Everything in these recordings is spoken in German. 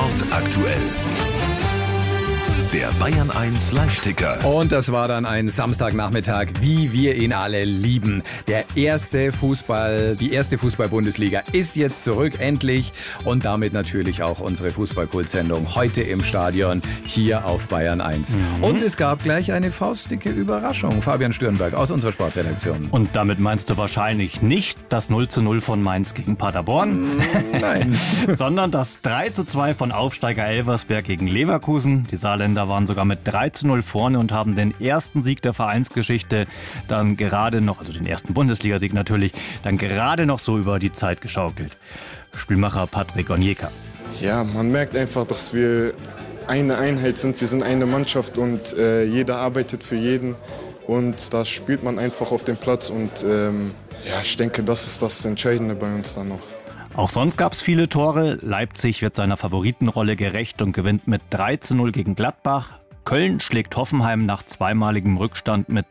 Sport aktuell. Der Bayern 1 Live-Ticker. Und das war dann ein Samstagnachmittag, wie wir ihn alle lieben. Die erste Fußball-Bundesliga ist jetzt zurück, endlich. Und damit natürlich auch unsere Fußball-Kult-Sendung heute im Stadion hier auf Bayern 1. Und es gab gleich eine faustdicke Überraschung. Fabian Stürnberg aus unserer Sportredaktion. Und damit meinst du wahrscheinlich nicht das 0:0 von Mainz gegen Paderborn? Nein. Sondern das 3:2 von Aufsteiger Elversberg gegen Leverkusen. Die Saarländer waren sogar mit 3:0 vorne und haben den ersten Sieg der Vereinsgeschichte dann gerade noch, also den ersten Bundesligasieg natürlich, dann gerade noch so über die Zeit geschaukelt. Spielmacher Patrick Onyeka. Ja, man merkt einfach, dass wir eine Einheit sind. Wir sind eine Mannschaft und jeder arbeitet für jeden. Und da spielt man einfach auf dem Platz. Und ich denke, das ist das Entscheidende bei uns dann noch. Auch sonst gab es viele Tore. Leipzig wird seiner Favoritenrolle gerecht und gewinnt mit 3:0 gegen Gladbach. Köln schlägt Hoffenheim nach zweimaligem Rückstand mit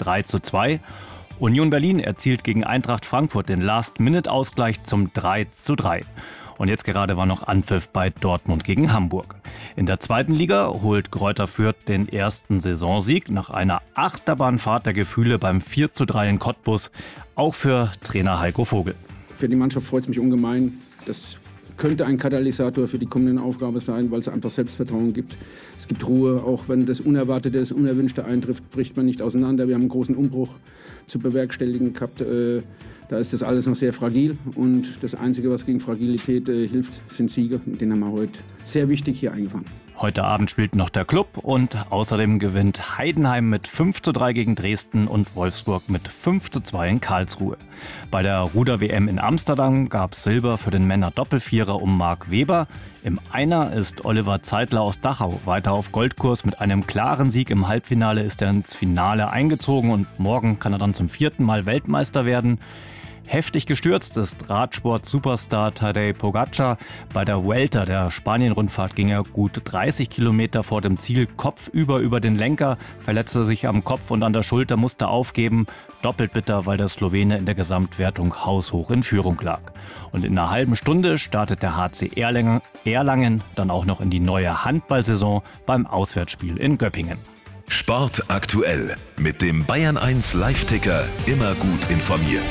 3:2. Union Berlin erzielt gegen Eintracht Frankfurt den Last-Minute-Ausgleich zum 3:3. Und jetzt gerade war noch Anpfiff bei Dortmund gegen Hamburg. In der zweiten Liga holt Greuther Fürth den ersten Saisonsieg nach einer Achterbahnfahrt der Gefühle beim 4:3 in Cottbus. Auch für Trainer Heiko Vogel. Für die Mannschaft freut es mich ungemein. Das könnte ein Katalysator für die kommenden Aufgabe sein, weil es einfach Selbstvertrauen gibt. Es gibt Ruhe, auch wenn das Unerwartete, das Unerwünschte eintrifft, bricht man nicht auseinander. Wir haben einen großen Umbruch zu bewerkstelligen gehabt. Da ist das alles noch sehr fragil und das Einzige, was gegen Fragilität hilft, sind Siege. Und den haben wir heute sehr wichtig hier eingefahren. Heute Abend spielt noch der Club und außerdem gewinnt Heidenheim mit 5:3 gegen Dresden und Wolfsburg mit 5:2 in Karlsruhe. Bei der Ruder-WM in Amsterdam gab es Silber für den Männer-Doppelvierer um Marc Weber. Im Einer ist Oliver Zeitler aus Dachau weiter auf Goldkurs. Mit einem klaren Sieg im Halbfinale ist er ins Finale eingezogen und morgen kann er dann zum 4. Mal Weltmeister werden. Heftig gestürzt ist Radsport-Superstar Tadej Pogačar. Bei der Vuelta, der Spanien-Rundfahrt, ging er gut 30 Kilometer vor dem Ziel kopfüber über den Lenker, verletzte sich am Kopf und an der Schulter, musste aufgeben. Doppelt bitter, weil der Slowene in der Gesamtwertung haushoch in Führung lag. Und in einer halben Stunde startet der HC Erlangen dann auch noch in die neue Handballsaison beim Auswärtsspiel in Göppingen. Sport aktuell mit dem Bayern 1 Live-Ticker. Immer gut informiert.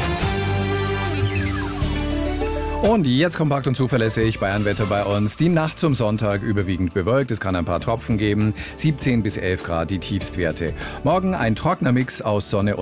Und jetzt kompakt und zuverlässig Bayernwetter bei uns. Die Nacht zum Sonntag überwiegend bewölkt. Es kann ein paar Tropfen geben. 17 bis 11 Grad die Tiefstwerte. Morgen ein trockener Mix aus Sonne und